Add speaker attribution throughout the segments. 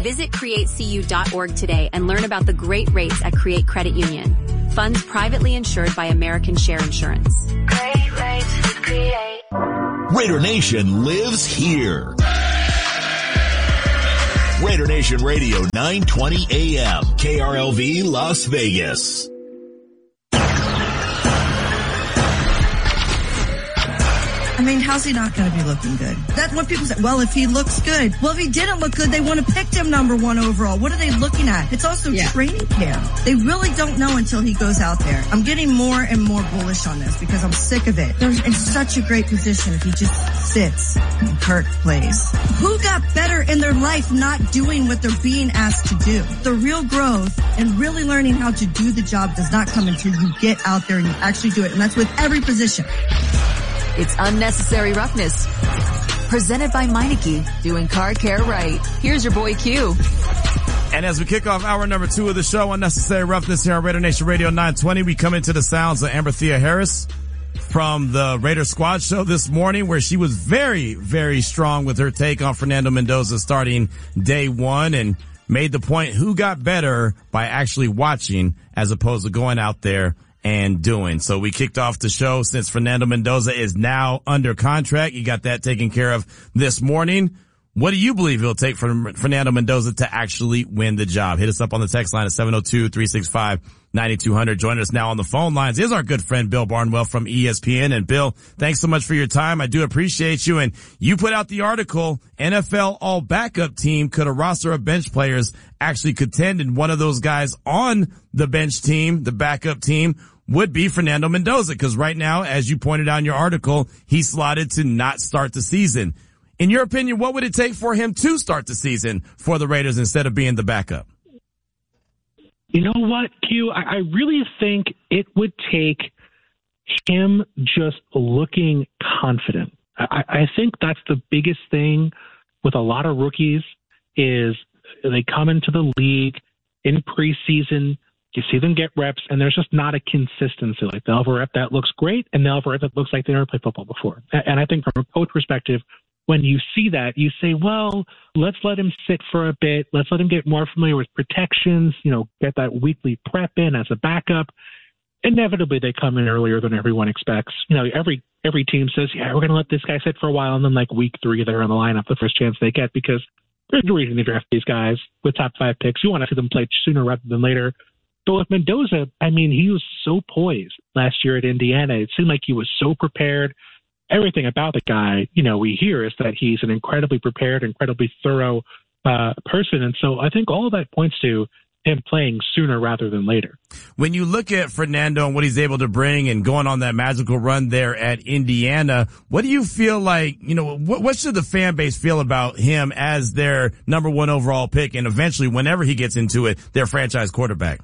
Speaker 1: Visit createcu.org today and learn about the great rates at Create Credit Union. Funds privately insured by American Share Insurance.
Speaker 2: Great rates with Create.
Speaker 3: Raider Nation lives here. Raider Nation Radio 920 AM, KRLV Las Vegas.
Speaker 4: I mean, how's he not going to be looking good? That's what people say. Well, if he looks good. Well, if he didn't look good, they want to pick him number 1 overall. What are they looking at? It's also training camp. They really don't know until he goes out there. I'm getting more and more bullish on this because I'm sick of it. They're in such a great position if he just sits and Kirk plays. Who got better in their life not doing what they're being asked to do? The real growth and really learning how to do the job does not come until you get out there and you actually do it. And that's with every position.
Speaker 5: It's Unnecessary Roughness. Presented by Meineke, doing car care right. Here's your boy Q.
Speaker 6: And as we kick off hour number 2 of the show, Unnecessary Roughness here on Raider Nation Radio 920, we come into the sounds of Amber Thea Harris from the Raider Squad show this morning, where she was very, very strong with her take on Fernando Mendoza starting day 1 and made the point who got better by actually watching as opposed to going out there and doing. So we kicked off the show since Fernando Mendoza is now under contract. You got that taken care of this morning. What do you believe it'll take for Fernando Mendoza to actually win the job? Hit us up on the text line at 702-365-9200. Joining us now on the phone lines is our good friend Bill Barnwell from ESPN. And Bill, thanks so much for your time. I do appreciate you. And you put out the article, NFL All Backup Team. Could a roster of bench players actually contend? And one of those guys on the bench team, the backup team, would be Fernando Mendoza, because right now, as you pointed out in your article, he's slotted to not start the season. In your opinion, what would it take for him to start the season for the Raiders instead of being the backup?
Speaker 7: You know what, Q? I really think it would take him just looking confident. I think that's the biggest thing with a lot of rookies is they come into the league in preseason. You see them get reps, and there's just not a consistency. Like, they'll have a rep that looks great, and they'll have a rep that looks like they never played football before. And I think from a coach perspective, when you see that, you say, well, let's let him sit for a bit. Let's let him get more familiar with protections, get that weekly prep in as a backup. Inevitably, they come in earlier than everyone expects. Every team says, yeah, we're going to let this guy sit for a while, and then like week 3, they're in the lineup the first chance they get, because there's a reason they draft these guys with top 5 picks. You want to see them play sooner rather than later. So with Mendoza, I mean, he was so poised last year at Indiana. It seemed like he was so prepared. Everything about the guy, we hear is that he's an incredibly prepared, incredibly thorough person. And so I think all of that points to him playing sooner rather than later.
Speaker 6: When you look at Fernando and what he's able to bring and going on that magical run there at Indiana, what do you feel like, what should the fan base feel about him as their number 1 overall pick and eventually, whenever he gets into it, their franchise quarterback?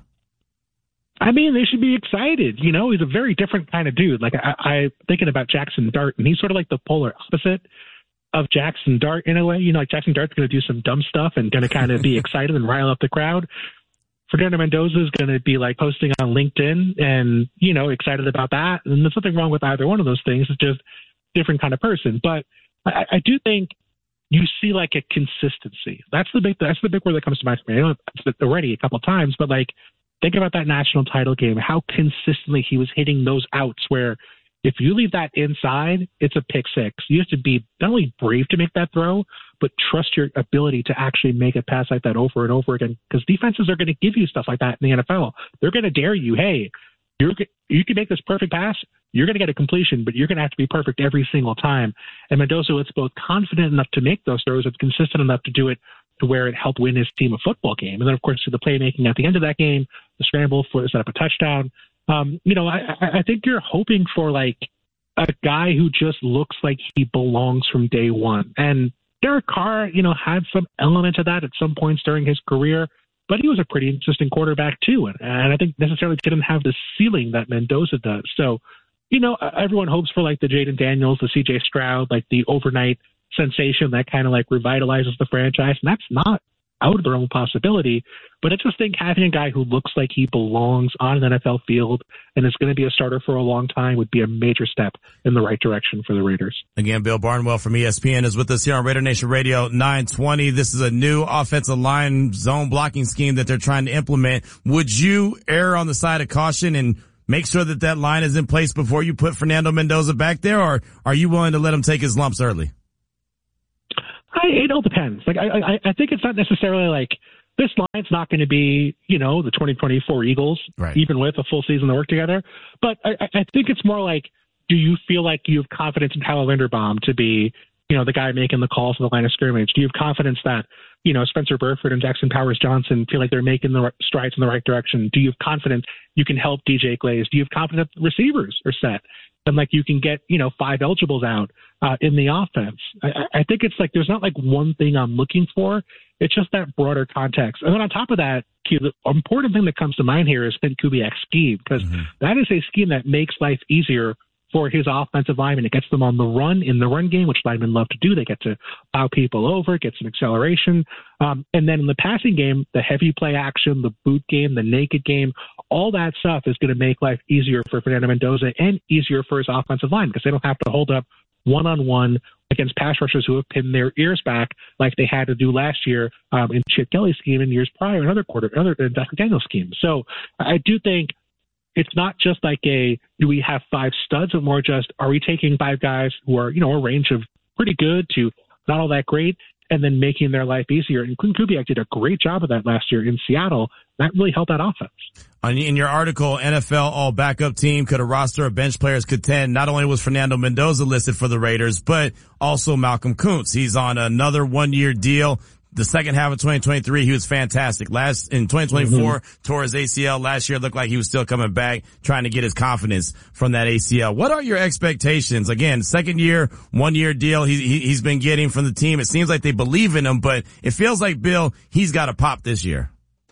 Speaker 7: I mean, they should be excited. He's a very different kind of dude. Like, I'm thinking about Jackson Dart, and he's sort of like the polar opposite of Jackson Dart in a way. Like, Jackson Dart's going to do some dumb stuff and going to kind of be excited and rile up the crowd. Fernando Mendoza is going to be like posting on LinkedIn and, excited about that. And there's nothing wrong with either one of those things. It's just a different kind of person. But I do think you see like a consistency. That's the big word that comes to mind for me. I know it's already a couple of times, but like, think about that national title game, how consistently he was hitting those outs where if you leave that inside, it's a pick 6. You have to be not only brave to make that throw, but trust your ability to actually make a pass like that over and over again, because defenses are going to give you stuff like that in the NFL. They're going to dare you, hey, you can make this perfect pass, you're going to get a completion, but you're going to have to be perfect every single time. And Mendoza was both confident enough to make those throws and consistent enough to do it to where it helped win his team a football game. And then, of course, the playmaking at the end of that game, the scramble for to set up a touchdown. I think you're hoping for like a guy who just looks like he belongs from day one. And Derek Carr, had some element of that at some points during his career, but he was a pretty consistent quarterback too. And I think necessarily didn't have the ceiling that Mendoza does. So, everyone hopes for like the Jaden Daniels, the CJ Stroud, like the overnight sensation that kind of like revitalizes the franchise. And that's not out of the realm of possibility. But I just think having a guy who looks like he belongs on an NFL field and is going to be a starter for a long time would be a major step in the right direction for the Raiders.
Speaker 6: Again, Bill Barnwell from ESPN is with us here on Raider Nation Radio 920. This is a new offensive line zone blocking scheme that they're trying to implement. Would you err on the side of caution and make sure that that line is in place before you put Fernando Mendoza back there, or are you willing to let him take his lumps early?
Speaker 7: It all depends. Like, I think it's not necessarily like this line's not going to be, the 2024 Eagles,
Speaker 6: right,
Speaker 7: even with a full season to work together. But I think it's more like, do you feel like you have confidence in Tyler Linderbaum to be, the guy making the calls for the line of scrimmage? Do you have confidence that, Spencer Burford and Jackson Powers Johnson feel like they're making the strides in the right direction? Do you have confidence you can help DJ Glaze? Do you have confidence the receivers are set? And like you can get, 5 eligibles out in the offense. I think it's like there's not like one thing I'm looking for. It's just that broader context. And then on top of that, the important thing that comes to mind here is Finn Kubiak's scheme, because that is a scheme that makes life easier for his offensive linemen. It gets them on the run in the run game, which linemen love to do. They get to plow people over, get some acceleration. And then in the passing game, the heavy play action, the boot game, the naked game, all that stuff is going to make life easier for Fernando Mendoza and easier for his offensive line because they don't have to hold up one-on-one against pass rushers who have pinned their ears back like they had to do last year in Chip Kelly's scheme and years prior, another Dustin Daniels scheme. So I do think it's not just like do we have 5 studs, but more just, are we taking 5 guys who are, a range of pretty good to not all that great, and then making their life easier. And Quinn Kubiak did a great job of that last year in Seattle. That really helped that offense.
Speaker 6: In your article, NFL all backup team, could a roster of bench players contend? Not only was Fernando Mendoza listed for the Raiders, but also Malcolm Kuntz. He's on another 1-year deal. The second half of 2023, he was fantastic. In 2024, tore his ACL. Last year, looked like he was still coming back, trying to get his confidence from that ACL. What are your expectations? Again, second year, 1-year deal he's been getting from the team. It seems like they believe in him, but it feels like, Bill, he's got to pop this year.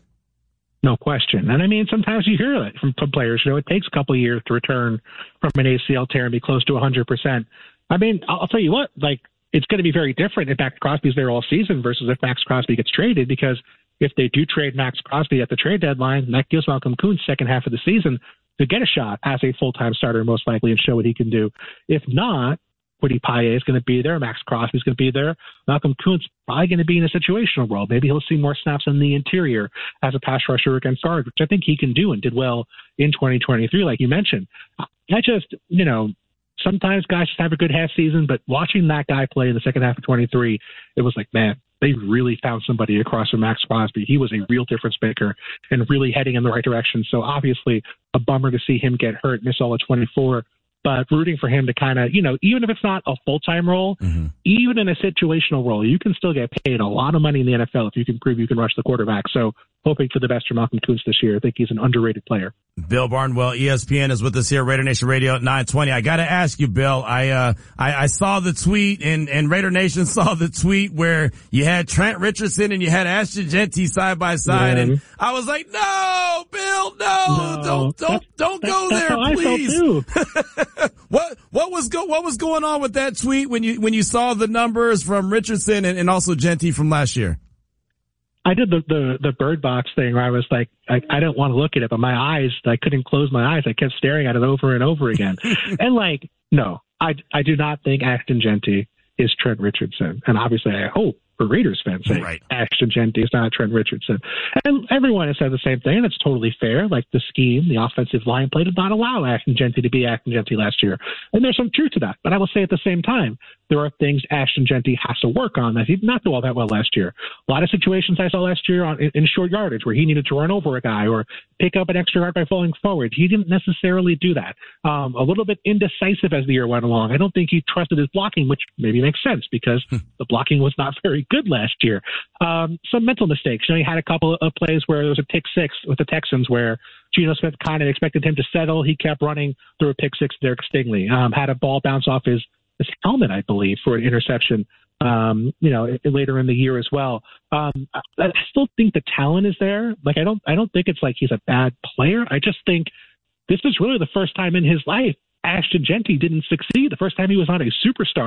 Speaker 7: No question. And I mean, sometimes you hear that from players. It takes a couple of years to return from an ACL tear and be close to 100%. I mean, I'll tell you what, it's going to be very different if Max Crosby's there all season versus if Max Crosby gets traded, because if they do trade Max Crosby at the trade deadline, that gives Malcolm Kuntz second half of the season to get a shot as a full-time starter, most likely, and show what he can do. If not, Woody Paye is going to be there. Max Crosby is going to be there. Malcolm Kuntz probably going to be in a situational role. Maybe he'll see more snaps in the interior as a pass rusher against guard, which I think he can do and did well in 2023, like you mentioned. I just, sometimes guys just have a good half season, but watching that guy play in the second half of 23, it was like, man, they really found somebody across from Max Crosby. He was a real difference maker and really heading in the right direction. So obviously a bummer to see him get hurt, miss all of 24, but rooting for him to kind of, even if it's not a full-time role, even in a situational role, you can still get paid a lot of money in the NFL if you can prove you can rush the quarterback. So hoping for the best for Malcolm Kuntz this year. I think he's an underrated player.
Speaker 6: Bill Barnwell, ESPN, is with us here, Raider Nation Radio 920. I got to ask you, Bill, I saw the tweet and Raider Nation saw the tweet where you had Trent Richardson and you had Ashton Jeanty side by side. And I was like, no, Bill, no. Don't go there, please. What was going on with that tweet when you saw the numbers from Richardson and also Jeanty from last year?
Speaker 7: I did the bird box thing where I was like, I don't want to look at it, but my eyes, I couldn't close my eyes. I kept staring at it over and over again. And no, I do not think Ashton Jeanty is Trent Richardson. And obviously I hope for Raiders fans say Ashton Jeanty is not Trent Richardson. And everyone has said the same thing, and it's totally fair. Like the scheme, the offensive line play did not allow Ashton Jeanty to be Ashton Jeanty last year. And there's some truth to that. But I will say at the same time, there are things Ashton Jeanty has to work on that he did not do all that well last year. A lot of situations I saw last year in short yardage where he needed to run over a guy or pick up an extra yard by falling forward. He didn't necessarily do that. A little bit indecisive as the year went along. I don't think he trusted his blocking, which maybe makes sense because the blocking was not very good last year. Some mental mistakes. He had a couple of plays where there was a pick six with the Texans where Geno Smith kind of expected him to settle. He kept running through a pick six to Derek Stingley. Had a ball bounce off his helmet, I believe, for an interception, later in the year as well. I still think the talent is there. I don't think it's like he's a bad player. I just think this is really the first time in his life Ashton Jeanty didn't succeed. The first time he was not a superstar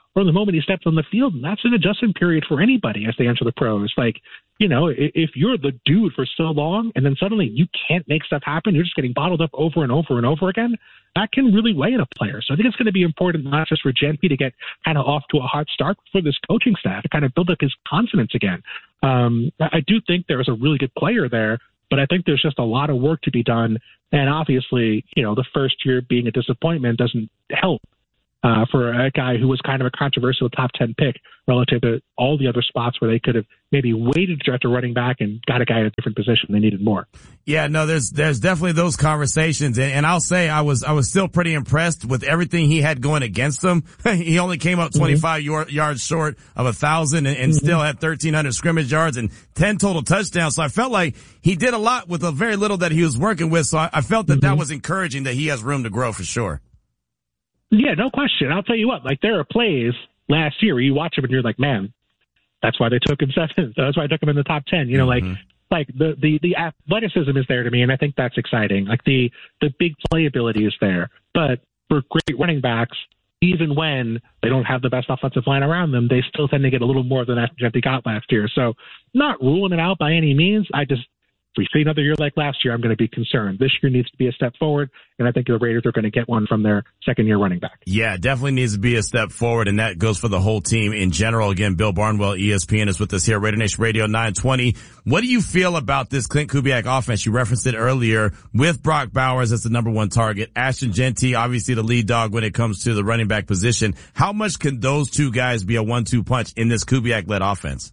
Speaker 7: from the moment he steps on the field. And that's an adjustment period for anybody as they enter the pros. Like, you know, if you're the dude for so long and then suddenly you can't make stuff happen, you're just getting bottled up over and over and over again, that can really weigh in a player. So I think it's going to be important not just for Genty to get kind of off to a hot start, but for this coaching staff to kind of build up his confidence again. I do think there's a really good player there, but I think there's just a lot of work to be done. And obviously, you know, the first year being a disappointment doesn't help for a guy who was kind of a controversial top 10 pick relative to all the other spots where they could have maybe waited to draft a running back and got a guy in a different position. They needed more.
Speaker 6: Yeah, no, there's definitely those conversations. And I'll say I was still pretty impressed with everything he had going against him. He only came up 25 yards short of 1,000 and still had 1,300 scrimmage yards and 10 total touchdowns. So I felt like he did a lot with a very little that he was working with. So I felt that that was encouraging, that he has room to grow for sure.
Speaker 7: Yeah, no question. I'll tell you what, like there are plays last year where you watch him and you're like, man, that's why they took him seventh. That's why I took him in the top 10. You know, like the athleticism is there to me, and I think that's exciting. Like the big playability is there. But for great running backs, even when they don't have the best offensive line around them, they still tend to get a little more than Genty got last year. So not ruling it out by any means. If we see another year like last year, I'm going to be concerned. This year needs to be a step forward, and I think the Raiders are going to get one from their second-year running back.
Speaker 6: Yeah, definitely needs to be a step forward, and that goes for the whole team in general. Again, Bill Barnwell, ESPN, is with us here, Raider Nation Radio 920. What do you feel about this Clint Kubiak offense? You referenced it earlier with Brock Bowers as the number one target. Ashton Genty, obviously the lead dog when it comes to the running back position. How much can those two guys be a 1-2 punch in this Kubiak-led offense?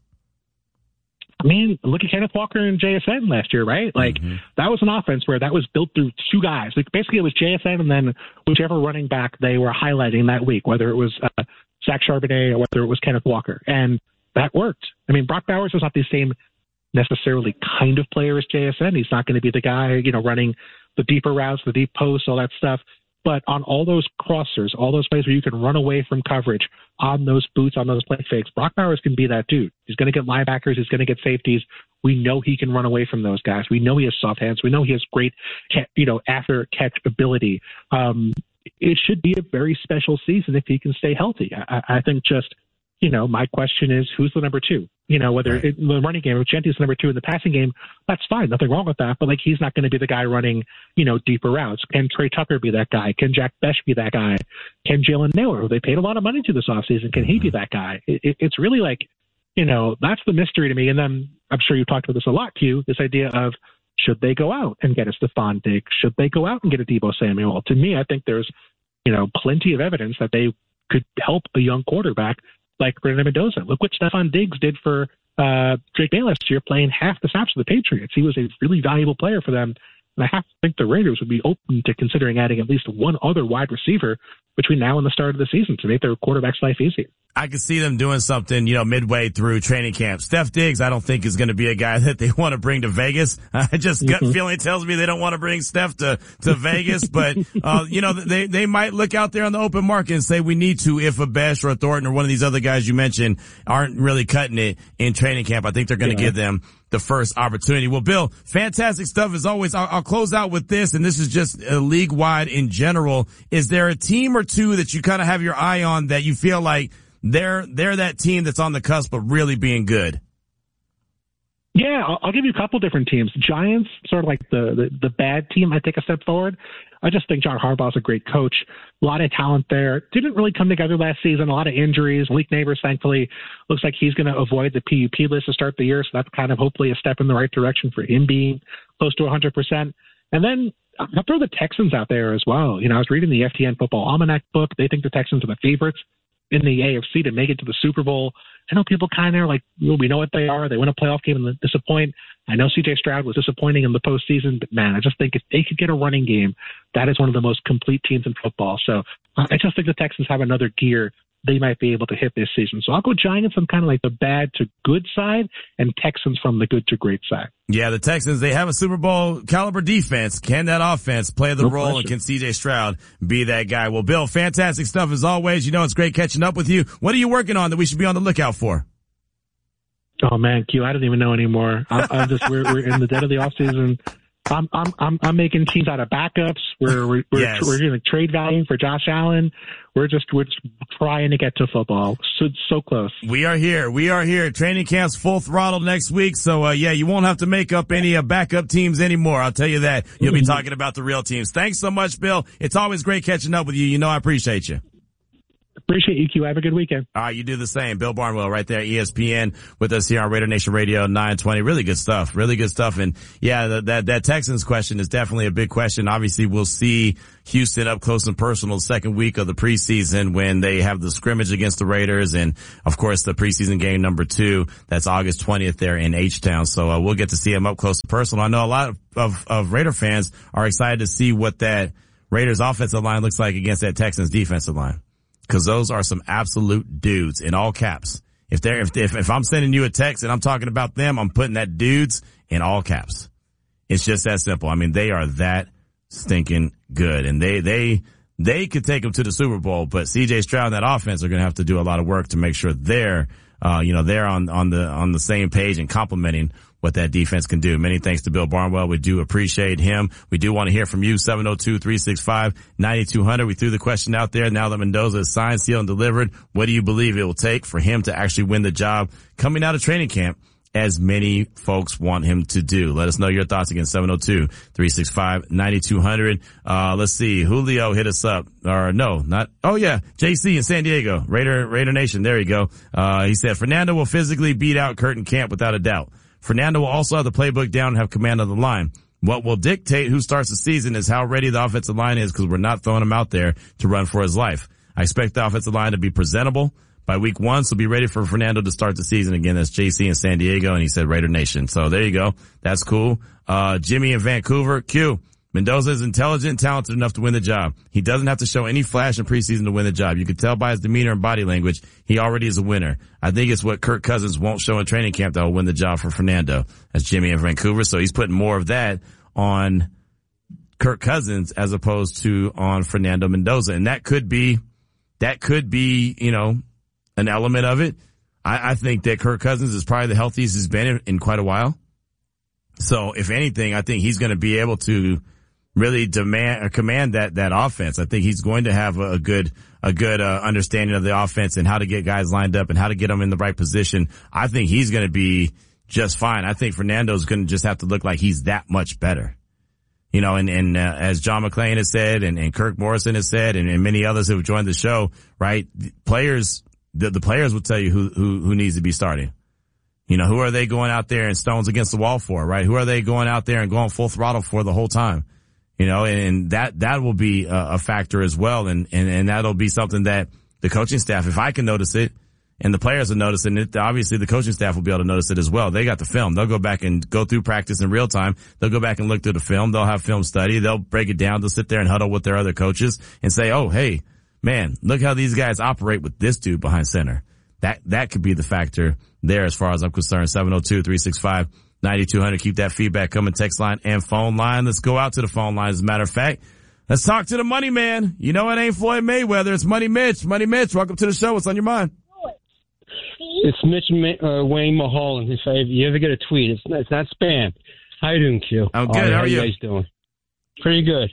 Speaker 7: I mean, look at Kenneth Walker and JSN last year, right? Like, that was an offense where that was built through two guys. Like, basically, it was JSN and then whichever running back they were highlighting that week, whether it was Zach Charbonnet or whether it was Kenneth Walker. And that worked. I mean, Brock Bowers is not the same necessarily kind of player as JSN. He's not going to be the guy, you know, running the deeper routes, the deep posts, all that stuff. But on all those crossers, all those plays where you can run away from coverage, on those boots, on those play fakes, Brock Bowers can be that dude. He's going to get linebackers. He's going to get safeties. We know he can run away from those guys. We know he has soft hands. We know he has great, after catch ability. It should be a very special season if he can stay healthy. I think just, you know, my question is, who's the number two? You know, whether in the running game, if Genty's number two in the passing game, that's fine. Nothing wrong with that. But, like, he's not going to be the guy running, you know, deeper routes. Can Trey Tucker be that guy? Can Jack Besh be that guy? Can Jalen Naylor, who they paid a lot of money to this offseason, can he be that guy? It's really like, you know, that's the mystery to me. And then I'm sure you've talked about this a lot, Q, this idea of, should they go out and get a Stephon Diggs? Should they go out and get a Deebo Samuel? To me, I think there's, you know, plenty of evidence that they could help a young quarterback like Brandon Mendoza. Look what Stephon Diggs did for Drake May last year, playing half the snaps for the Patriots. He was a really valuable player for them. And I have to think the Raiders would be open to considering adding at least one other wide receiver between now and the start of the season to make their quarterback's life easier.
Speaker 6: I could see them doing something, you know, midway through training camp. Steph Diggs, I don't think is going to be a guy that they want to bring to Vegas. Gut feeling tells me they don't want to bring Steph to Vegas, but, you know, they might look out there on the open market and say we need to if a Besh or a Thornton or one of these other guys you mentioned aren't really cutting it in training camp. I think they're going to give them the first opportunity. Well, Bill, fantastic stuff as always. I'll close out with this, and this is just league wide in general. Is there a team or two that you kind of have your eye on that you feel like they're that team that's on the cusp of really being good?
Speaker 7: Yeah, I'll give you a couple different teams. Giants, sort of like the bad team, I take a step forward. I just think John Harbaugh's a great coach. A lot of talent there. Didn't really come together last season. A lot of injuries. Malik Neighbors, thankfully, looks like he's going to avoid the PUP list to start the year. So that's kind of hopefully a step in the right direction for him being close to 100%. And then I'll throw the Texans out there as well. You know, I was reading the FTN Football Almanac book. They think the Texans are the favorites in the AFC to make it to the Super Bowl. I know people kind of are like, well, we know what they are. They win a playoff game and disappoint. I know C.J. Stroud was disappointing in the postseason, but man, I just think if they could get a running game, that is one of the most complete teams in football. So I just think the Texans have another gear they might be able to hit this season. So I'll go Giants on kind of like the bad to good side and Texans from the good to great side.
Speaker 6: Yeah, the Texans, they have a Super Bowl caliber defense. Can that offense play the role pressure. And can C.J. Stroud be that guy? Well, Bill, fantastic stuff as always. You know, it's great catching up with you. What are you working on that we should be on the lookout for?
Speaker 7: Oh man, Q, I don't even know anymore. I'm just, we're in the dead of the off season. I'm making teams out of backups. We're doing a trade value for Josh Allen. We're just trying to get to football. So close.
Speaker 6: We are here. Training camp's full throttle next week. So, you won't have to make up any backup teams anymore. I'll tell you that. You'll be talking about the real teams. Thanks so much, Bill. It's always great catching up with you. You know I appreciate you.
Speaker 7: Appreciate you, Q. Have a good weekend.
Speaker 6: All right, you do the same. Bill Barnwell right there, ESPN, with us here on Raider Nation Radio 920. Really good stuff. And that Texans question is definitely a big question. Obviously, we'll see Houston up close and personal second week of the preseason when they have the scrimmage against the Raiders, and of course the preseason game number 2. That's August 20th there in H-Town. So we'll get to see them up close and personal. I know a lot of Raider fans are excited to see what that Raiders offensive line looks like against that Texans defensive line. Cause those are some absolute dudes in all caps. If I'm sending you a text and I'm talking about them, I'm putting that dudes in all caps. It's just that simple. I mean, they are that stinking good, and they could take them to the Super Bowl, but CJ Stroud and that offense are going to have to do a lot of work to make sure they're on the same page and complimenting what that defense can do. Many thanks to Bill Barnwell. We do appreciate him. We do want to hear from you, 702-365-9200. We threw the question out there. Now that Mendoza is signed, sealed, and delivered, what do you believe it will take for him to actually win the job coming out of training camp, as many folks want him to do? Let us know your thoughts again, 702-365-9200. Let's see. Julio hit us up. JC in San Diego. Raider Nation. There you go. He said, Fernando will physically beat out Curtin Camp without a doubt. Fernando will also have the playbook down and have command of the line. What will dictate who starts the season is how ready the offensive line is, because we're not throwing him out there to run for his life. I expect the offensive line to be presentable by week 1, so be ready for Fernando to start the season again. That's JC in San Diego, and he said Raider Nation. So there you go. That's cool. Jimmy in Vancouver. Q. Mendoza is intelligent and talented enough to win the job. He doesn't have to show any flash in preseason to win the job. You can tell by his demeanor and body language, he already is a winner. I think it's what Kirk Cousins won't show in training camp that will win the job for Fernando. That's Jimmy in Vancouver. So he's putting more of that on Kirk Cousins as opposed to on Fernando Mendoza. And that could be, an element of it. I think that Kirk Cousins is probably the healthiest he's been in quite a while. So if anything, I think he's going to be able to really command that offense. I think he's going to have a good understanding of the offense and how to get guys lined up and how to get them in the right position. I think he's going to be just fine. I think Fernando's going to just have to look like he's that much better. As John McClain has said and Kirk Morrison has said and many others who have joined the show, right? The players will tell you who needs to be starting. Who are they going out there and stones against the wall for, right? Who are they going out there and going full throttle for the whole time? And that will be a factor as well. And that'll be something that the coaching staff, if I can notice it, and the players will notice it, obviously the coaching staff will be able to notice it as well. They got the film. They'll go back and go through practice in real time. They'll go back and look through the film. They'll have film study. They'll break it down. They'll sit there and huddle with their other coaches and say, oh, hey, man, look how these guys operate with this dude behind center. That could be the factor there as far as I'm concerned. 702-365-9200. Keep that feedback coming. Text line and phone line. Let's go out to the phone line. As a matter of fact, let's talk to the money man. It ain't Floyd Mayweather. It's Money Mitch. Money Mitch, welcome to the show. What's on your mind?
Speaker 8: It's Mitch Wayne Mulholland. If you ever get a tweet, it's not spam. How you doing, Q?
Speaker 6: I'm good. How are you?
Speaker 8: How you guys doing? Pretty good.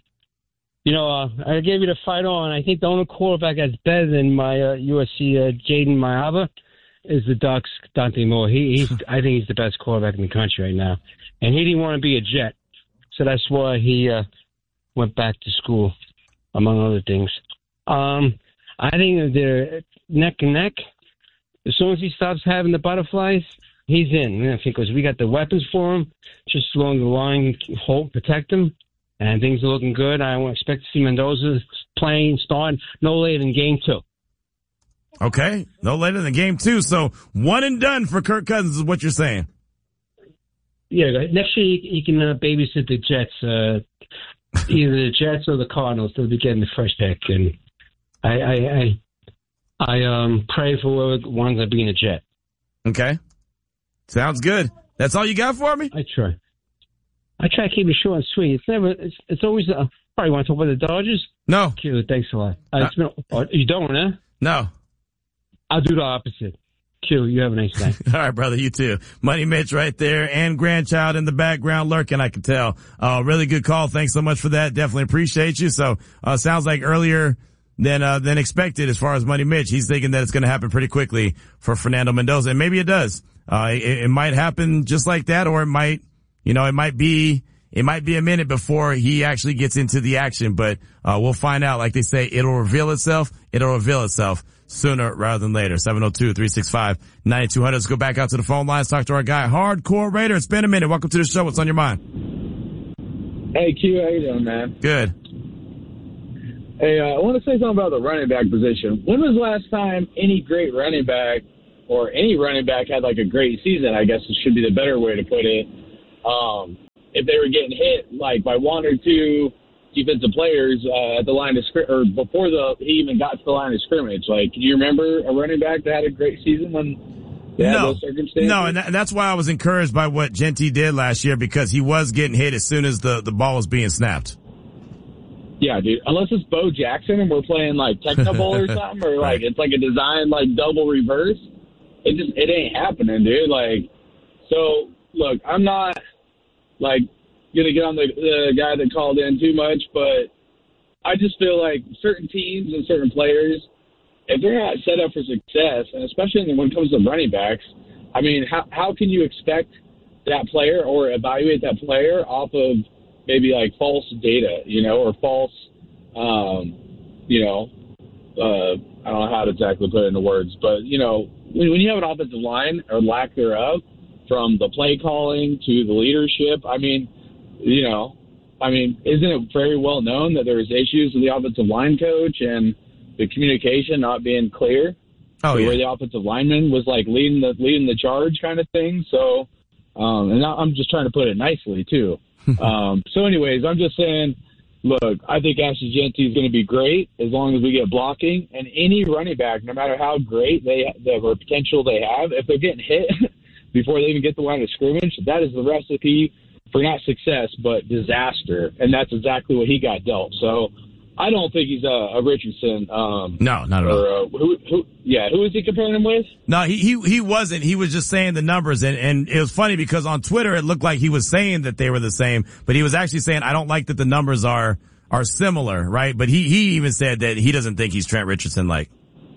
Speaker 8: I gave you the fight on. I think the only quarterback that's better than my USC Jaden Mayaba is the Ducks, Dante Moore. I think he's the best quarterback in the country right now. And he didn't want to be a Jet, so that's why he went back to school, among other things. I think they're neck and neck. As soon as he stops having the butterflies, he's in. Because we got the weapons for him, just along the line, protect him, and things are looking good. I expect to see Mendoza starting no later than game 2.
Speaker 6: Okay, no later than game 2. So 1 and done for Kirk Cousins is what you're saying.
Speaker 8: Yeah, next year he can babysit the Jets, either the Jets or the Cardinals. They'll be getting the first pick, and I pray for whoever winds up being a Jet.
Speaker 6: Okay, sounds good. That's all you got for me?
Speaker 8: I try to keep it short and sweet. It's always. Probably want to talk about the Dodgers?
Speaker 6: No.
Speaker 8: Cute. Thanks a lot. You don't, huh?
Speaker 6: No.
Speaker 8: I'll do the opposite. Q, you have a nice day.
Speaker 6: All right, brother. You too. Money Mitch right there and grandchild in the background lurking, I can tell. Really good call. Thanks so much for that. Definitely appreciate you. So, sounds like earlier than expected as far as Money Mitch. He's thinking that it's going to happen pretty quickly for Fernando Mendoza. And maybe it does. It might happen just like that, or it might be a minute before he actually gets into the action, but we'll find out. Like they say, it'll reveal itself sooner rather than later. 702-365-9200. Let's go back out to the phone lines, talk to our guy, Hardcore Raider. It's been a minute. Welcome to the show. What's on your mind?
Speaker 9: Hey, Q, how you doing, man?
Speaker 6: Good.
Speaker 9: Hey, I want to say something about the running back position. When was the last time any great running back or any running back had like a great season? I guess it should be the better way to put it. If they were getting hit like by one or two defensive players at the line of scrimmage, or before he even got to the line of scrimmage, like, can you remember a running back that had a great season when they had those circumstances?
Speaker 6: No, and that's why I was encouraged by what Genty did last year, because he was getting hit as soon as the ball was being snapped.
Speaker 9: Yeah, dude. Unless it's Bo Jackson and we're playing like Techno Bowl or something, or like it's like a design like double reverse, it ain't happening, dude. Like, so look, I'm not like going to get on the guy that called in too much, but I just feel like certain teams and certain players, if they're not set up for success, and especially when it comes to running backs, I mean, how can you expect that player or evaluate that player off of maybe like false data, or false, I don't know how to exactly put it into words, but, when you have an offensive line or lack thereof, from the play calling to the leadership, isn't it very well known that there was issues with the offensive line coach and the communication not being clear?
Speaker 6: Oh, yeah.
Speaker 9: Where the offensive lineman was like leading the charge kind of thing. So, and I'm just trying to put it nicely too. So anyways, I'm just saying, look, I think Ashton Genty is going to be great as long as we get blocking, and any running back, no matter how great or potential they have, if they're getting hit before they even get the line of scrimmage, that is the recipe for not success, but disaster. And that's exactly what he got dealt. So I don't think he's a Richardson.
Speaker 6: No, not at all.
Speaker 9: Who is he comparing him with?
Speaker 6: No, he wasn't. He was just saying the numbers. And it was funny because on Twitter, it looked like he was saying that they were the same, but he was actually saying, I don't like that the numbers are similar, right? But he even said that he doesn't think he's Trent Richardson like.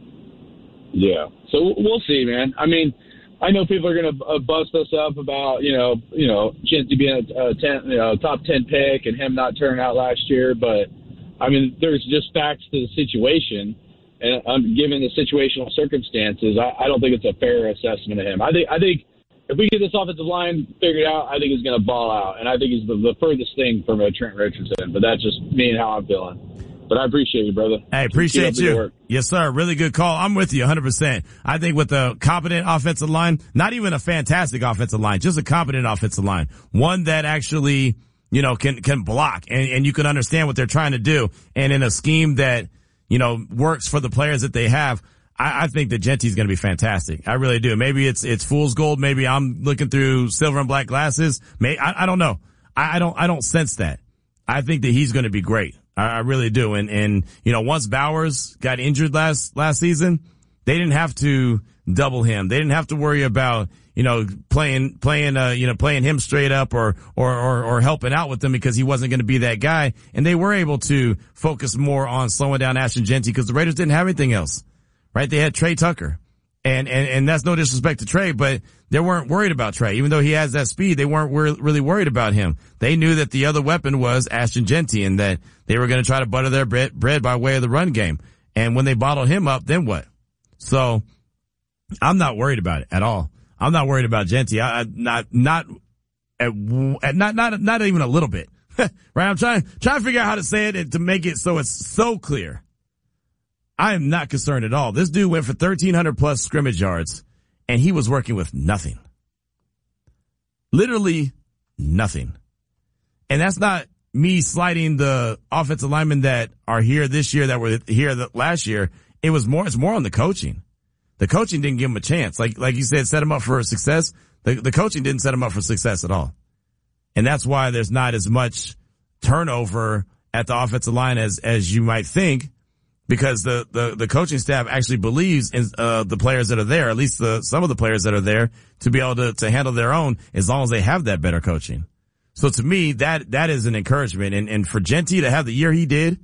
Speaker 9: Yeah. So we'll see, man. I mean, I know people are going to bust us up about, Genty being a top 10 pick and him not turning out last year. But, I mean, there's just facts to the situation. And given the situational circumstances, I don't think it's a fair assessment of him. I think if we get this offensive line figured out, I think he's going to ball out. And I think he's the furthest thing from a Trent Richardson. But that's just me and how I'm feeling. But I appreciate you, brother.
Speaker 6: Hey, appreciate you. Yes, sir. Really good call. I'm with you 100%. I think with a competent offensive line, not even a fantastic offensive line, just a competent offensive line, one that actually, can block and you can understand what they're trying to do. And in a scheme that, works for the players that they have, I think that Genty's going to be fantastic. I really do. Maybe it's fool's gold. Maybe I'm looking through silver and black glasses. I don't know. I don't sense that. I think that he's going to be great. I really do. And once Bowers got injured last season, they didn't have to double him. They didn't have to worry about, playing him straight up or helping out with him because he wasn't going to be that guy. And they were able to focus more on slowing down Ashton Genty because the Raiders didn't have anything else, right? They had Trey Tucker. And that's no disrespect to Trey, but they weren't worried about Trey. Even though he has that speed, they weren't really worried about him. They knew that the other weapon was Ashton Genty and that they were going to try to butter their bread by way of the run game. And when they bottled him up, then what? So I'm not worried about it at all. I'm not worried about Genty. Not even a little bit. Right? I'm trying to figure out how to say it to make it so it's so clear. I am not concerned at all. This dude went for 1,300 plus scrimmage yards, and he was working with nothing. Literally nothing. And that's not me slighting the offensive linemen that are here this year that were here last year. It's more on the coaching. The coaching didn't give him a chance. Like you said, set him up for success. The coaching didn't set him up for success at all. And that's why there's not as much turnover at the offensive line as you might think. because the coaching staff actually believes in the players that are there, at least some of the players that are there, to be able to handle their own as long as they have that better coaching. So to me, that is an encouragement. And for Jeanty to have the year he did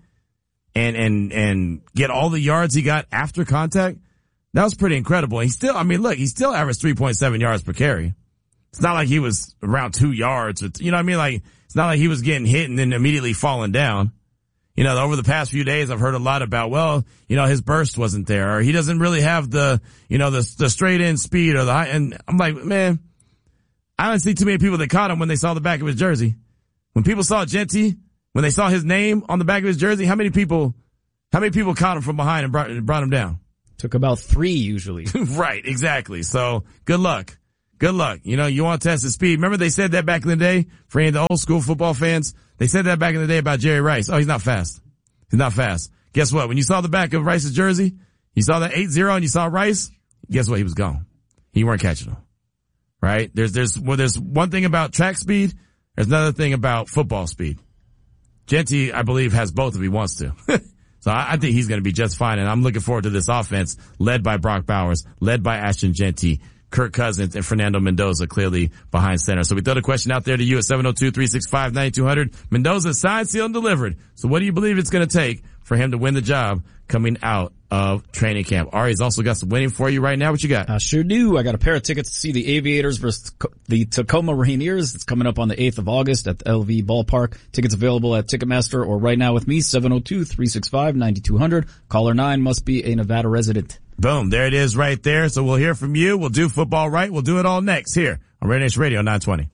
Speaker 6: and get all the yards he got after contact, that was pretty incredible. And he still averaged 3.7 yards per carry. It's not like he was around 2 yards. You know what I mean? Like, it's not like he was getting hit and then immediately falling down. You know, over the past few days, I've heard a lot about, well, you know, his burst wasn't there, or he doesn't really have the straight in speed or the high. And I'm like, man, I don't see too many people that caught him when they saw the back of his jersey. When people saw Jeanty, when they saw his name on the back of his jersey, how many people caught him from behind and brought him down?
Speaker 10: Took about 3 usually.
Speaker 6: Right, exactly. So good luck. Good luck. You know, you want to test his speed. Remember they said that back in the day for any of the old school football fans? They said that back in the day about Jerry Rice. Oh, he's not fast. He's not fast. Guess what? When you saw the back of Rice's jersey, you saw that 8-0 and you saw Rice, guess what? He was gone. He weren't catching him. Right? There's one thing about track speed. There's another thing about football speed. Jeanty, I believe, has both if he wants to. So I think he's going to be just fine. And I'm looking forward to this offense led by Brock Bowers, led by Ashton Jeanty, Kirk Cousins, and Fernando Mendoza clearly behind center. So we throw the question out there to you at 702-365-9200. Mendoza signed, sealed, and delivered. So what do you believe it's going to take for him to win the job coming out of training camp? Ari's also got some winning for you right now. What you got?
Speaker 10: I sure do. I got a pair of tickets to see the Aviators versus the Tacoma Rainiers. It's coming up on the 8th of August at the LV Ballpark. Tickets available at Ticketmaster or right now with me, 702-365-9200. Caller 9 must be a Nevada resident.
Speaker 6: Boom. There it is right there. So we'll hear from you. We'll do football right. We'll do it all next here on Raider Nation Radio 920.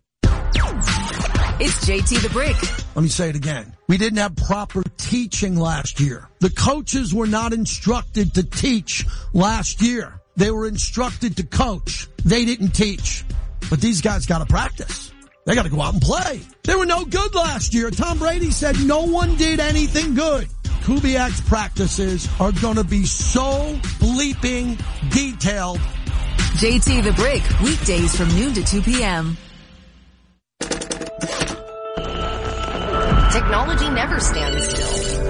Speaker 5: It's JT the Brick.
Speaker 11: Let me say it again. We didn't have proper teaching last year. The coaches were not instructed to teach last year. They were instructed to coach. They didn't teach. But these guys got to practice. They got to go out and play. They were no good last year. Tom Brady said no one did anything good. Kubiak's practices are going to be so bleeping detailed.
Speaker 5: JT the Brick, weekdays from noon to 2 p.m.
Speaker 12: Technology never stands still.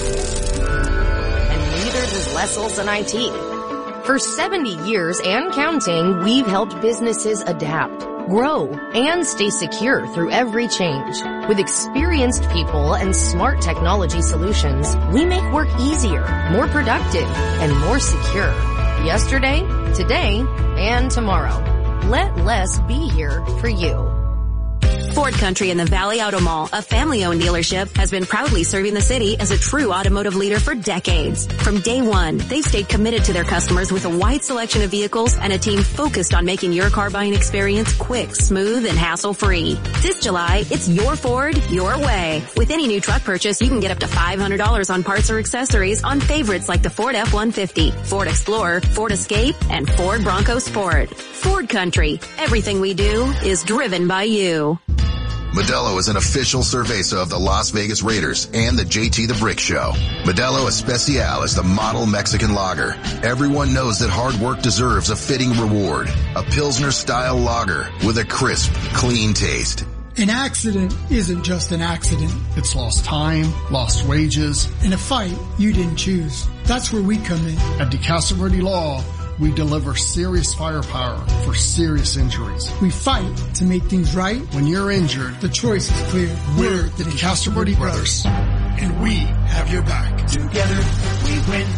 Speaker 12: And neither does Les Olson IT. For 70 years and counting, we've helped businesses adapt, grow, and stay secure through every change. With experienced people and smart technology solutions, we make work easier, more productive, and more secure. Yesterday, today, and tomorrow. Let Les be here for you.
Speaker 1: Ford Country in the Valley Auto Mall, a family-owned dealership, has been proudly serving the city as a true automotive leader for decades. From day one, they've stayed committed to their customers with a wide selection of vehicles and a team focused on making your car buying experience quick, smooth, and hassle-free. This July, it's your Ford, your way. With any new truck purchase, you can get up to $500 on parts or accessories on favorites like the Ford F-150, Ford Explorer, Ford Escape, and Ford Bronco Sport. Ford Country. Everything we do is driven by you.
Speaker 13: Modelo is an official cerveza of the Las Vegas Raiders and the JT the Brick Show. Modelo Especial is the model Mexican lager. Everyone knows that hard work deserves a fitting reward. A Pilsner-style lager with a crisp, clean taste.
Speaker 14: An accident isn't just an accident. It's lost time, lost wages, and a fight you didn't choose. That's where we come in. At DeCastro Verde Law, we deliver serious firepower for serious injuries. We fight to make things right. When you're injured, the choice is clear. We're the DeCastro Verde Brothers, and we have your back. Together, we win.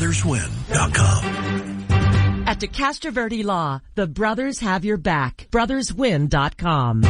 Speaker 15: BrothersWin.com. At DeCastro Verde Law, the brothers have your back. BrothersWin.com.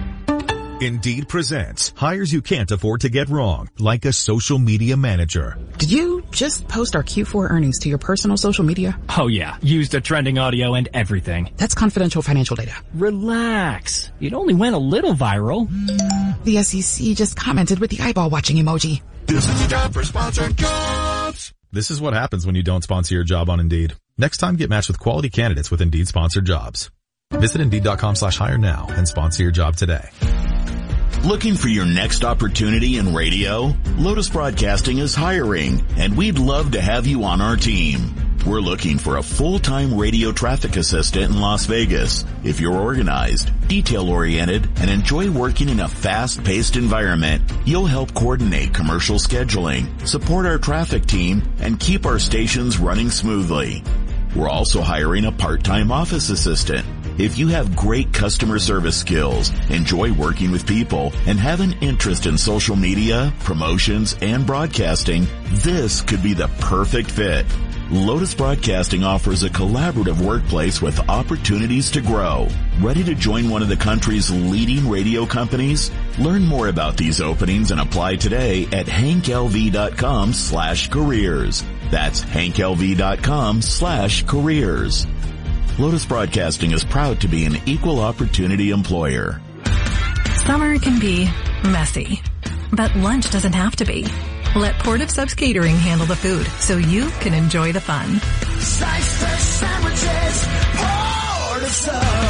Speaker 3: Indeed presents hires you can't afford to get wrong, like a social media manager.
Speaker 16: Did you just post our Q4 earnings to your personal social media?
Speaker 17: Oh yeah, used the trending audio and everything.
Speaker 16: That's confidential financial data.
Speaker 17: Relax. It only went a little viral.
Speaker 16: The SEC just commented with the eyeball watching emoji.
Speaker 3: This is a job for sponsored jobs. This is what happens when you don't sponsor your job on Indeed. Next time, get matched with quality candidates with Indeed sponsored jobs. Visit Indeed.com/hire now and sponsor your job today. Looking for your next opportunity in radio? Lotus Broadcasting is hiring, and we'd love to have you on our team.
Speaker 18: We're looking for a full-time radio traffic assistant in Las Vegas. If you're organized, detail-oriented, and enjoy working in a fast-paced environment, you'll help coordinate commercial scheduling, support our traffic team, and keep our stations running smoothly. We're also hiring a part-time office assistant. If you have great customer service skills, enjoy working with people, and have an interest in social media, promotions, and broadcasting, this could be the perfect fit. Lotus Broadcasting offers a collaborative workplace with opportunities to grow. Ready to join one of the country's leading radio companies? Learn more about these openings and apply today at hanklv.com/careers. That's hanklv.com/careers. Lotus Broadcasting is proud to be an equal opportunity employer.
Speaker 19: Summer can be messy, but lunch doesn't have to be. Let Port of Subs Catering handle the food so you can enjoy the fun.
Speaker 20: Slice fresh sandwiches, Port of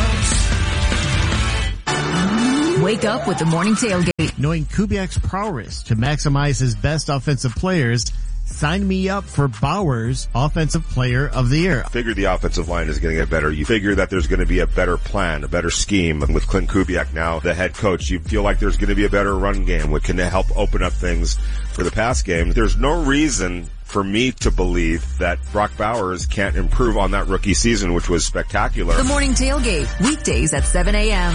Speaker 20: Subs.
Speaker 5: Wake up with the morning tailgate.
Speaker 21: Knowing Kubiak's prowess to maximize his best offensive players, sign me up for Bowers Offensive Player of the Year.
Speaker 22: Figure the offensive line is going to get better. You figure that there's going to be a better plan, a better scheme. With Clint Kubiak now, the head coach, you feel like there's going to be a better run game, which can help open up things for the pass game. There's no reason for me to believe that Brock Bowers can't improve on that rookie season, which was spectacular.
Speaker 5: The morning tailgate, weekdays at 7 a.m.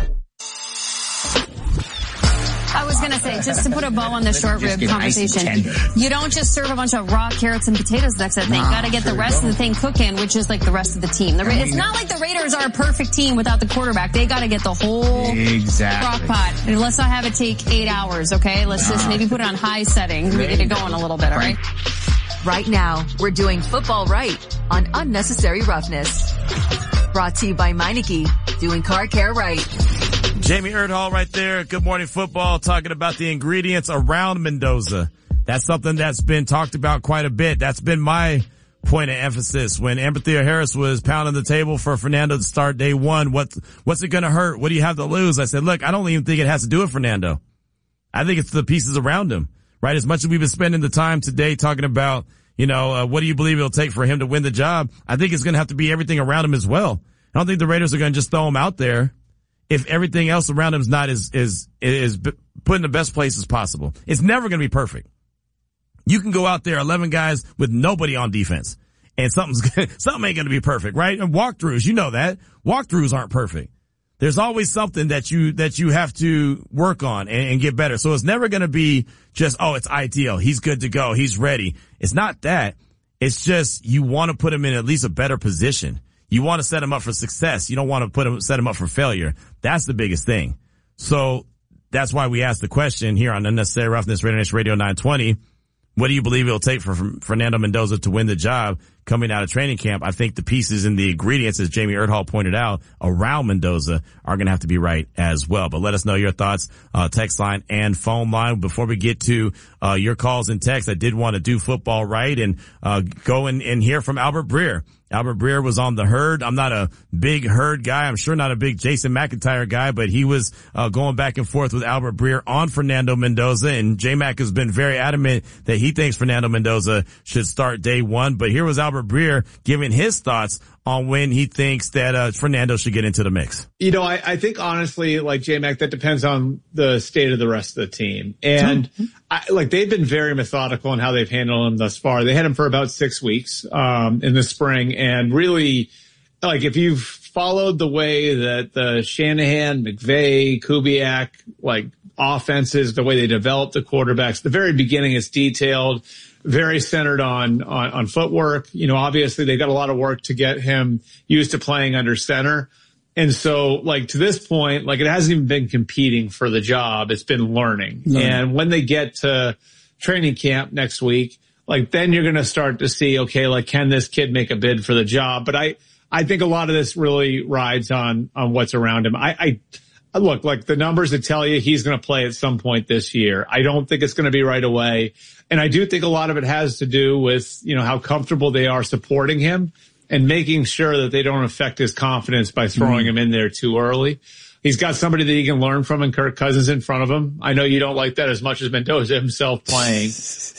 Speaker 23: I was going to say, just to put a bow on the short rib conversation, you don't just serve a bunch of raw carrots and potatoes next to that thing. You got to get the rest of the thing cooking, which is like the rest of the team. It's not like the Raiders are a perfect team without the quarterback. They got to get the whole crock pot. And let's not have it take 8 hours, okay? Let's just maybe put it on high setting. We get it going a little bit, all right?
Speaker 5: Right now, we're doing football right on Unnecessary Roughness. Brought to you by Meineke, doing car care right.
Speaker 6: Jamie Erdhall right there. Good Morning Football, talking about the ingredients around Mendoza. That's something that's been talked about quite a bit. That's been my point of emphasis when Amberthea Harris was pounding the table for Fernando to start day one. What's it going to hurt? What do you have to lose? I said, look, I don't even think it has to do with Fernando. I think it's the pieces around him, right? As much as we've been spending the time today talking about, what do you believe it'll take for him to win the job? I think it's going to have to be everything around him as well. I don't think the Raiders are going to just throw him out there if everything else around him is not is put in the best places possible. It's never going to be perfect. You can go out there 11 guys with nobody on defense and something ain't going to be perfect, right? And walkthroughs, you know that. Walkthroughs aren't perfect. There's always something that you have to work on and get better. So it's never going to be just, it's ideal. He's good to go. He's ready. It's not that. It's just you want to put him in at least a better position. You want to set him up for success. You don't want to set him up for failure. That's the biggest thing. So that's why we asked the question here on Unnecessary Roughness, Raider Nation Radio 920. What do you believe it'll take for Fernando Mendoza to win the job coming out of training camp? I think the pieces and the ingredients, as Jamie Erdhall pointed out, around Mendoza are going to have to be right as well. But let us know your thoughts, text line and phone line. Before we get to your calls and texts, I did want to do football right and go and hear from Albert Breer. Albert Breer was on the Herd. I'm not a big Herd guy. I'm sure not a big Jason McIntyre guy, but he was going back and forth with Albert Breer on Fernando Mendoza, and J-Mac has been very adamant that he thinks Fernando Mendoza should start day one. But here was Albert Breer giving his thoughts on when he thinks that Fernando should get into the mix.
Speaker 24: I think honestly, like J-Mac, that depends on the state of the rest of the team. And they've been very methodical in how they've handled him thus far. They had him for about 6 weeks in the spring, and really, if you've followed the way that the Shanahan, McVay, Kubiak, offenses, the way they develop the quarterbacks, the very beginning is detailed, very centered on footwork. Obviously they got a lot of work to get him used to playing under center. And so to this point, it hasn't even been competing for the job. It's been learning. And when they get to training camp next week, then you're going to start to see, can this kid make a bid for the job? But I think a lot of this really rides on what's around him. Look, the numbers that tell you he's going to play at some point this year. I don't think it's going to be right away. And I do think a lot of it has to do with, how comfortable they are supporting him and making sure that they don't affect his confidence by throwing him in there too early. He's got somebody that he can learn from in Kirk Cousins in front of him. I know you don't like that as much as Mendoza himself playing.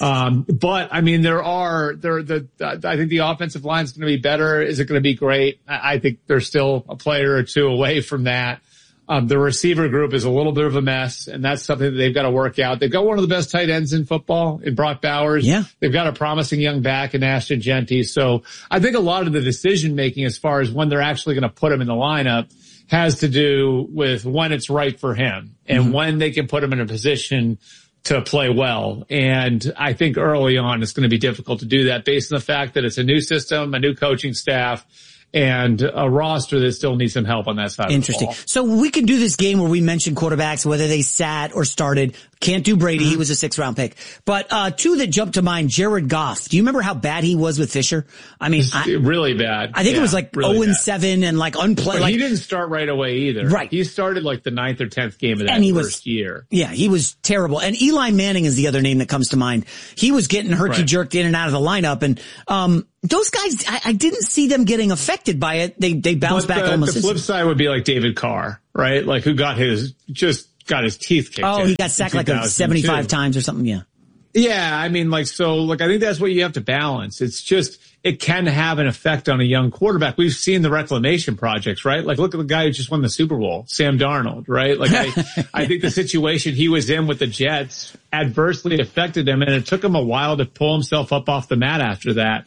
Speaker 24: But I mean, I think the offensive line is going to be better. Is it going to be great? I think they're still a player or two away from that. The receiver group is a little bit of a mess, and that's something that they've got to work out. They've got one of the best tight ends in football in Brock Bowers.
Speaker 2: Yeah.
Speaker 24: They've got a promising young back in Ashton Genty. So I think a lot of the decision making as far as when they're actually going to put him in the lineup has to do with when it's right for him and when they can put him in a position to play well. And I think early on it's going to be difficult to do that based on the fact that it's a new system, a new coaching staff, and a roster that still needs some help on that side.
Speaker 2: Interesting.
Speaker 24: Of the ball.
Speaker 2: So we can do this game where we mention quarterbacks, whether they sat or started. Can't do Brady. He was a 6th round pick. But, two that jumped to mind, Jared Goff. Do you remember how bad he was with Fisher? I mean,
Speaker 24: really bad.
Speaker 2: I think it was like really 0-7 and like unplayed.
Speaker 24: But he didn't start right away either.
Speaker 2: Right.
Speaker 24: He started like the 9th or 10th game of that first year.
Speaker 2: Yeah, he was terrible. And Eli Manning is the other name that comes to mind. He was getting herky-jerked in and out of the lineup. And, those guys, I didn't see them getting affected by it. They bounced back almost.
Speaker 24: The flip side would be like David Carr, right? Like who got his teeth kicked in.
Speaker 2: Oh, he got sacked like 75 times or something, yeah.
Speaker 24: Yeah, I mean, I think that's what you have to balance. It's just, it can have an effect on a young quarterback. We've seen the reclamation projects, right? Like, look at the guy who just won the Super Bowl, Sam Darnold, right? Like, I think the situation he was in with the Jets adversely affected him, and it took him a while to pull himself up off the mat after that.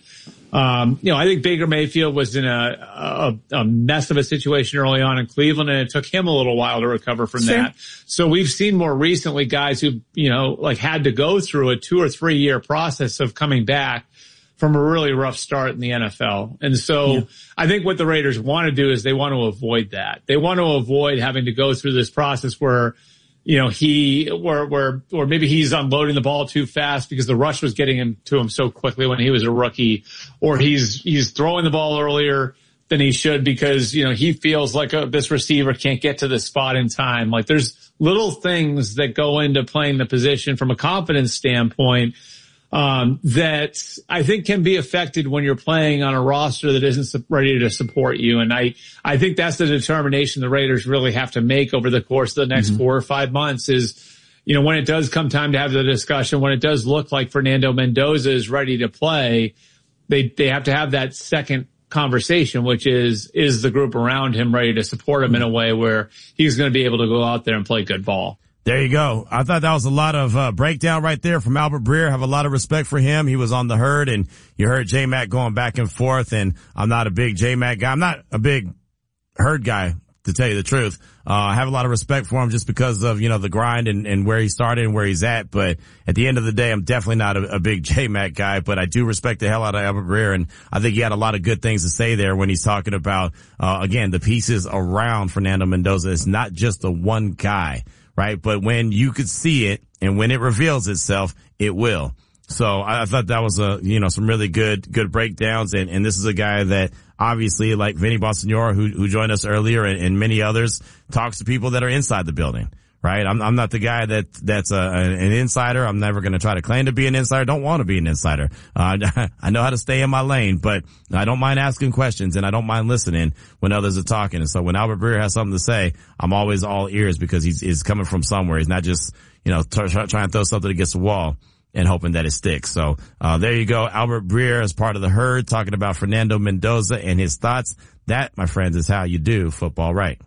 Speaker 24: I think Baker Mayfield was in a mess of a situation early on in Cleveland, and it took him a little while to recover from that. So we've seen more recently guys who, had to go through a 2 or 3 year process of coming back from a really rough start in the NFL. And so I think what the Raiders want to do is they want to avoid that. They want to avoid having to go through this process where, or maybe he's unloading the ball too fast because the rush was getting to him so quickly when he was a rookie, or he's throwing the ball earlier than he should because, he feels like this receiver can't get to this spot in time. Like there's little things that go into playing the position from a confidence standpoint, that I think can be affected when you're playing on a roster that isn't ready to support you. And I think that's the determination the Raiders really have to make over the course of the next 4 or 5 months is, when it does come time to have the discussion, when it does look like Fernando Mendoza is ready to play, they have to have that second conversation, which is the group around him ready to support him in a way where he's going to be able to go out there and play good ball.
Speaker 6: There you go. I thought that was a lot of breakdown right there from Albert Breer. I have a lot of respect for him. He was on the herd, and you heard J-Mac going back and forth, and I'm not a big J-Mac guy. I'm not a big herd guy, to tell you the truth. I have a lot of respect for him just because of, the grind and where he started and where he's at. But at the end of the day, I'm definitely not a big J-Mac guy, but I do respect the hell out of Albert Breer. And I think he had a lot of good things to say there when he's talking about, again, the pieces around Fernando Mendoza. It's not just the one guy. Right. But when you could see it and when it reveals itself, it will. So I thought that was some really good breakdowns. And this is a guy that obviously, like Vinny Bonsignore, who joined us earlier and many others, talks to people that are inside the building. Right. I'm not the guy that's an insider. I'm never going to try to claim to be an insider. Don't want to be an insider. I know how to stay in my lane, but I don't mind asking questions and I don't mind listening when others are talking. And so when Albert Breer has something to say, I'm always all ears because he's coming from somewhere. He's not just, trying to throw something against the wall and hoping that it sticks. So, there you go. Albert Breer as part of the herd talking about Fernando Mendoza and his thoughts. That, my friends, is how you do football right.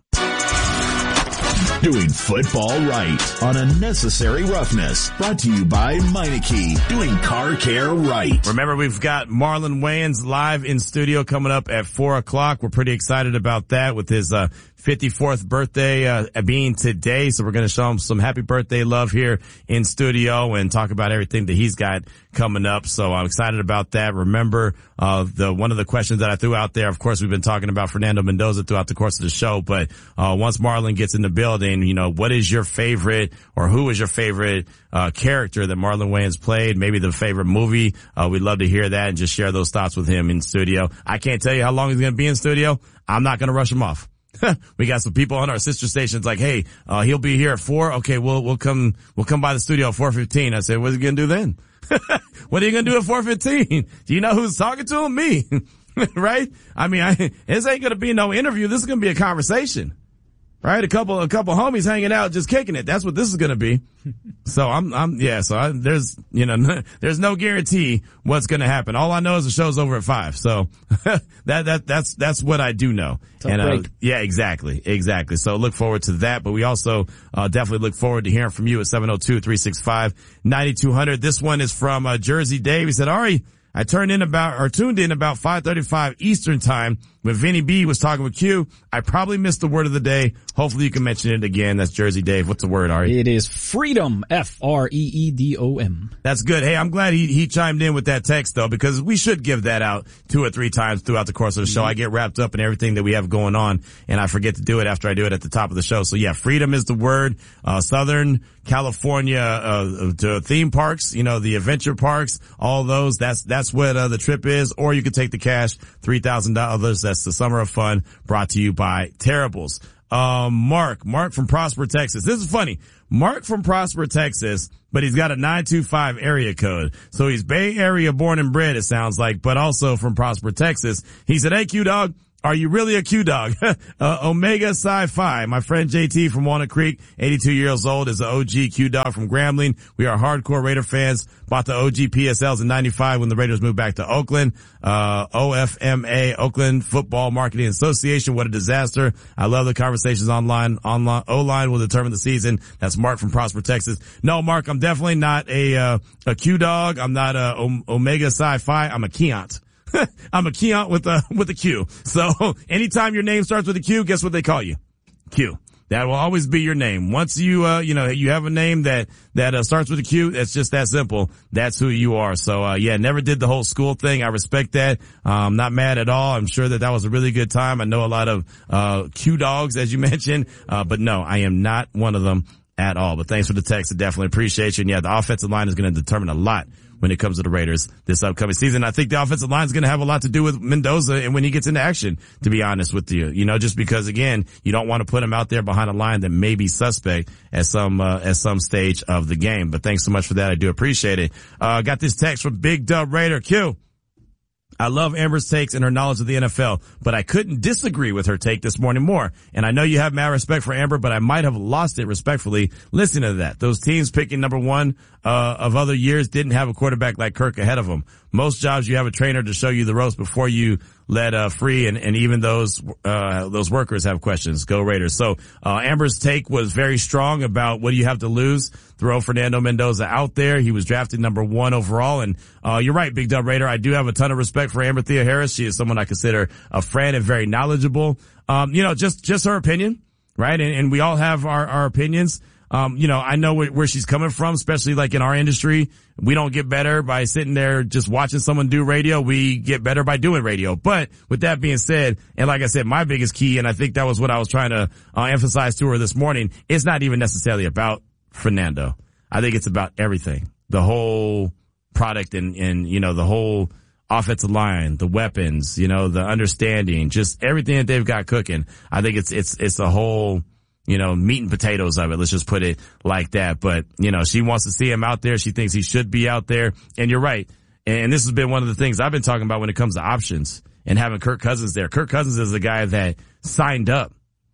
Speaker 18: Doing football right on Unnecessary Roughness. Brought to you by Meineke. Doing car care right.
Speaker 6: Remember, we've got Marlon Wayans live in studio coming up at 4:00. We're pretty excited about that with his 54th birthday being today. So we're going to show him some happy birthday love here in studio and talk about everything that he's got coming up. So I'm excited about that. Remember, one of the questions that I threw out there, of course, we've been talking about Fernando Mendoza throughout the course of the show, but once Marlon gets in the building, what is your favorite or who is your favorite character that Marlon Wayans played? Maybe the favorite movie. We'd love to hear that and just share those thoughts with him in studio. I can't tell you how long he's going to be in studio. I'm not going to rush him off. We got some people on our sister stations like, hey, he'll be here at 4. Okay, we'll come by the studio at 4:15. I said, what's he going to do then? What are you going to do at 4:15? Do you know who's talking to him? Me. Right? I mean, this ain't going to be no interview. This is going to be a conversation. right? A couple homies hanging out, just kicking it. That's what this is going to be. So there's no guarantee what's going to happen. All I know is the show's over at 5. So that's what I do know. Yeah, exactly. So look forward to that. But we also, definitely look forward to hearing from you at 702-365-9200. This one is from, Jersey Dave. He said, Ari, I tuned in about 5:35 Eastern time when Vinny B was talking with Q. I probably missed the word of the day. Hopefully you can mention it again. That's Jersey Dave. What's the word, Ari?
Speaker 10: It is freedom. Freedom.
Speaker 6: That's good. Hey, I'm glad he chimed in with that text though, because we should give that out 2 or 3 times throughout the course of the show. I get wrapped up in everything that we have going on and I forget to do it after I do it at the top of the show. So yeah, freedom is the word. Southern California, to theme parks, the adventure parks, all those. That's what the trip is. Or you could take the cash, $3,000. That's the Summer of Fun, brought to you by Terribles. Mark from Prosper, Texas. This is funny. Mark from Prosper, Texas, but he's got a 925 area code. So he's Bay Area born and bred, it sounds like, but also from Prosper, Texas. He said, hey, Q-Dog, are you really a Q-Dog? Omega Sci-Fi. My friend JT from Walnut Creek, 82 years old, is the OG Q-Dog from Grambling. We are hardcore Raider fans. Bought the OG PSLs in 95 when the Raiders moved back to Oakland. OFMA, Oakland Football Marketing Association. What a disaster. I love the conversations online. O-line will determine the season. That's Mark from Prosper, Texas. No, Mark, I'm definitely not a Q-Dog. I'm not a Omega Sci-Fi. I'm a Keont. I'm a Keont with a Q. So anytime your name starts with a Q, guess what they call you? Q. That will always be your name. Once you have a name that starts with a Q, it's just that simple. That's who you are. So, never did the whole school thing. I respect that. Not mad at all. I'm sure that was a really good time. I know a lot of, Q dogs, as you mentioned. But no, I am not one of them at all. But thanks for the text. I definitely appreciate you. And yeah, the offensive line is going to determine a lot when it comes to the Raiders this upcoming season. I think the offensive line is going to have a lot to do with Mendoza and when he gets into action, to be honest with you. Just because again, you don't want to put him out there behind a line that may be suspect at some stage of the game. But thanks so much for that. I do appreciate it. Got this text from Big Dub Raider Q. I love Amber's takes and her knowledge of the NFL, but I couldn't disagree with her take this morning more. And I know you have mad respect for Amber, but I might have lost it respectfully listening to that. Those teams picking number 1 of other years didn't have a quarterback like Kirk ahead of them. Most jobs you have a trainer to show you the ropes before you let free, and even those workers have questions. Go Raiders. So Amber's take was very strong about what do you have to lose. Throw Fernando Mendoza out there. He was drafted number 1 overall, and you're right, Big Dub Raider. I do have a ton of respect for Amber Thea Harris. She is someone I consider a friend and very knowledgeable. Just her opinion, right? And we all have our opinions. I know where she's coming from, especially like in our industry. We don't get better by sitting there just watching someone do radio. We get better by doing radio. But with that being said, and like I said, my biggest key, and I think that was what I was trying to emphasize to her this morning, it's not even necessarily about Fernando. I think it's about everything. The whole product and the whole offensive line, the weapons, the understanding, just everything that they've got cooking. I think it's a whole, meat and potatoes of it. Let's just put it like that. But, she wants to see him out there. She thinks he should be out there. And you're right. And this has been one of the things I've been talking about when it comes to options and having Kirk Cousins there. Kirk Cousins is a guy that signed up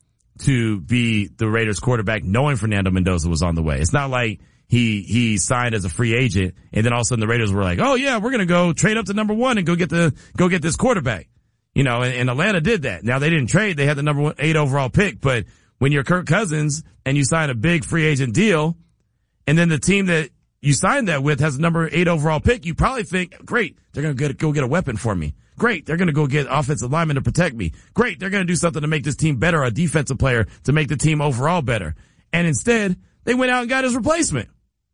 Speaker 6: to be the Raiders quarterback knowing Fernando Mendoza was on the way. It's not like he signed as a free agent and then all of a sudden the Raiders were like, oh yeah, we're going to go trade up to number 1 and go get this quarterback. And Atlanta did that. Now they didn't trade. They had the number 8 overall pick, but when you're Kirk Cousins and you sign a big free agent deal and then the team that you signed that with has the number 8 overall pick, you probably think, great, they're going to go get a weapon for me. Great, they're going to go get offensive linemen to protect me. Great, they're going to do something to make this team better, a defensive player to make the team overall better. And instead, they went out and got his replacement.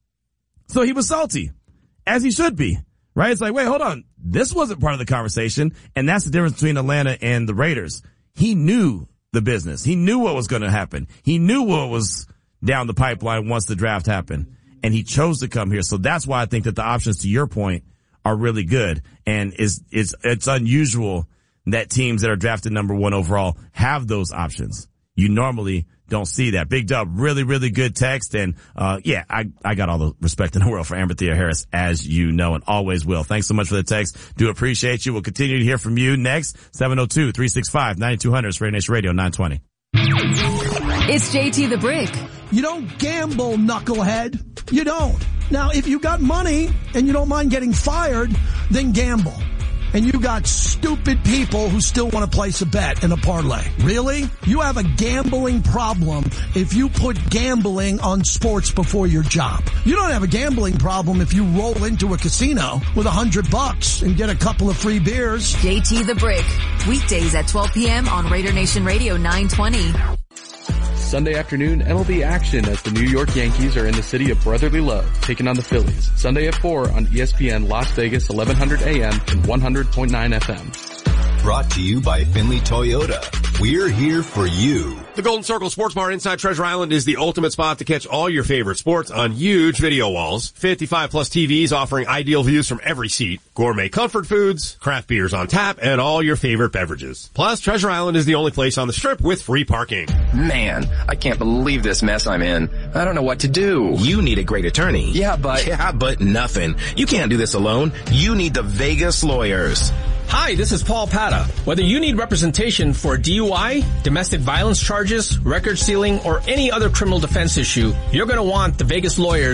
Speaker 6: So he was salty, as he should be, right? It's like, wait, hold on. This wasn't part of the conversation. And that's the difference between Atlanta and the Raiders. He knew the business. He knew what was going to happen. He knew what was down the pipeline once the draft happened. And he chose to come here. So that's why I think that the options, to your point, are really good. And it's unusual that teams that are drafted number 1 overall have those options. You normally don't see that. Big Dub, really, really good text. And, I got all the respect in the world for Amber Thea Harris, as you know, and always will. Thanks so much for the text. Do appreciate you. We'll continue to hear from you next. 702-365-9200. Raider Nation Radio 920.
Speaker 5: It's JT the Brick.
Speaker 11: You don't gamble, knucklehead. You don't. Now, if you got money and you don't mind getting fired, then gamble. And you got stupid people who still want to place a bet in a parlay. Really? You have a gambling problem if you put gambling on sports before your job. You don't have a gambling problem if you roll into a casino with $100 and get a couple of free beers.
Speaker 5: JT the Brick. Weekdays at 12 p.m. on Raider Nation Radio 920.
Speaker 4: Sunday afternoon MLB action as the New York Yankees are in the city of brotherly love, taking on the Phillies. Sunday at 4 on ESPN Las Vegas, 1100 AM and 100.9 FM.
Speaker 7: Brought to you by Finley Toyota. We're here for you.
Speaker 8: The Golden Circle Sports Bar inside Treasure Island is the ultimate spot to catch all your favorite sports on huge video walls. 55 plus TVs offering ideal views from every seat. Gourmet comfort foods, craft beers on tap, and all your favorite beverages. Plus, Treasure Island is the only place on the Strip with free parking.
Speaker 9: Man, I can't believe this mess I'm in. I don't know what to do.
Speaker 25: You need a great attorney.
Speaker 9: Yeah, but
Speaker 25: nothing. You can't do this alone. You need the Vegas lawyers.
Speaker 26: Hi, this is Paul Pata. Whether you need representation for DUI, domestic violence charges, record sealing, or any other criminal defense issue, you're going to want the Vegas lawyers